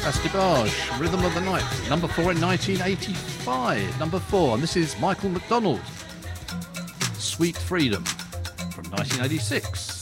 Astibage, Rhythm of the Night, number 4 in 1985. Number 4, and this is Michael McDonald, Sweet Freedom from 1986.